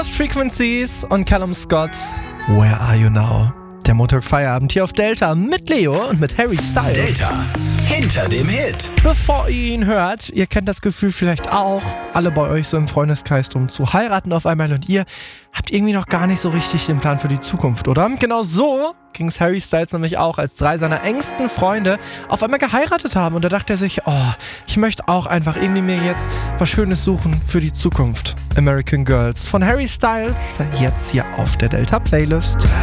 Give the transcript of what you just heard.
Lost Frequencies und Callum Scott. Where are you now? Der Montag-Feierabend hier auf Delta mit Leo und mit Harry Styles. Delta, hinter dem Hit. Bevor ihr ihn hört, ihr kennt das Gefühl vielleicht auch, alle bei euch so im Freundeskreis drum zu heiraten auf einmal und ihr habt irgendwie noch gar nicht so richtig den Plan für die Zukunft, oder? Genau so ging es Harry Styles nämlich auch, als 3 seiner engsten Freunde auf einmal geheiratet haben. Und da dachte er sich, ich möchte auch einfach irgendwie mir jetzt was Schönes suchen für die Zukunft. American Girls von Harry Styles, jetzt hier auf der Delta Playlist.